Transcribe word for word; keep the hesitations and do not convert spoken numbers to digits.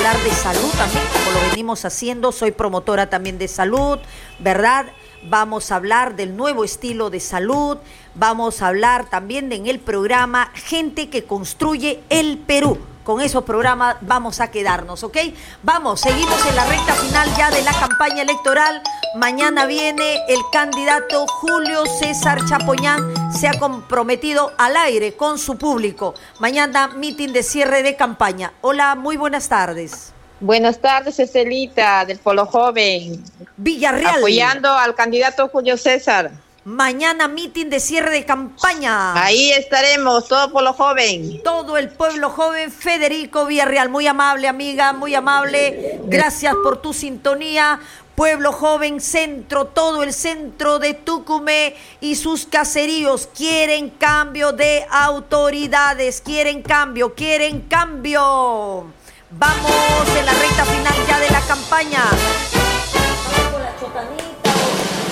hablar de salud también, como lo venimos haciendo. Soy promotora también de salud, ¿verdad? Vamos a hablar del nuevo estilo de salud. Vamos a hablar también de, en el programa Gente que Construye el Perú. Con esos programas vamos a quedarnos, ¿ok? Vamos, seguimos en la recta final ya de la campaña electoral. Mañana viene el candidato Julio César Chapoñán. Se ha comprometido al aire con su público. Mañana, mitin de cierre de campaña. Hola, muy buenas tardes. Buenas tardes, Estelita, del Polo Joven. Villarreal. Apoyando al candidato Julio César. Mañana mitin de cierre de campaña. Ahí estaremos, todo Polo Joven. Todo el pueblo joven. Federico Villarreal, muy amable amiga, muy amable. Gracias por tu sintonía. Pueblo joven, centro, todo el centro de Tucumé y sus caseríos quieren cambio de autoridades, quieren cambio, quieren cambio. Vamos en la recta final ya de la campaña.